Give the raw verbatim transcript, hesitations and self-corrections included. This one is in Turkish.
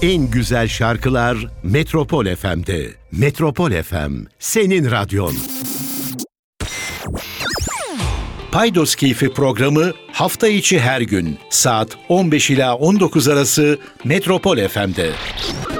En güzel şarkılar Metropol F M'de. Metropol F M, senin radyon. Paydos Keyfi programı hafta içi her gün saat on beş ila on dokuz arası Metropol F M'de.